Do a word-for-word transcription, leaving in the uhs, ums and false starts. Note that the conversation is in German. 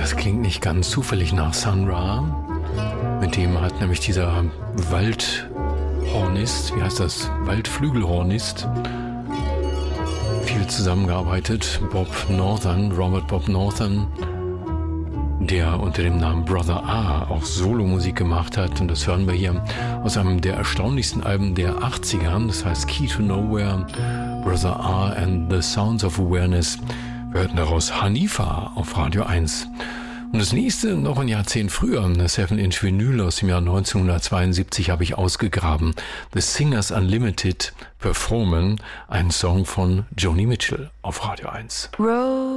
Das klingt nicht ganz zufällig nach Sun Ra. Mit dem hat nämlich dieser Waldhornist, wie heißt das, Waldflügelhornist, viel zusammengearbeitet. Bob Northern, Robert Bob Northern, der unter dem Namen Brother A auch Solomusik gemacht hat. Und das hören wir hier aus einem der erstaunlichsten Alben der achtziger. Das heißt Key to Nowhere, Brother A and the Sounds of Awareness. Wir hörten daraus Hanifa auf Radio eins. Und das nächste, noch ein Jahrzehnt früher, das seven inch Vinyl aus dem Jahr neunzehnhundertzweiundsiebzig habe ich ausgegraben. The Singers Unlimited performen einen Song von Joni Mitchell auf Radio eins. Road.